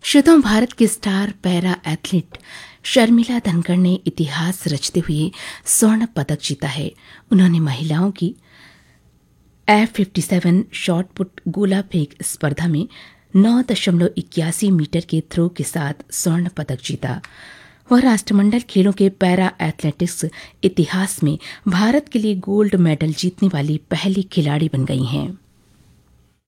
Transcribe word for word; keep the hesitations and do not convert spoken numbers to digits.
श्रोताओं, भारत की star para athlete Sharmila Dhankhar ने इतिहास रचते हुए स्वर्ण पदक जीता है। उन्होंने महिलाओं की F fifty seven shot put गोला फेंक स्पर्धा में नौ दशमलव इक्यासी मीटर के थ्रो के साथ स्वर्ण पदक जीता। वह राष्ट्रमंडल खेलों के पैरा एथलेटिक्स इतिहास में भारत के लिए गोल्ड मेडल जीतने वाली पहली खिलाड़ी बन गई हैं।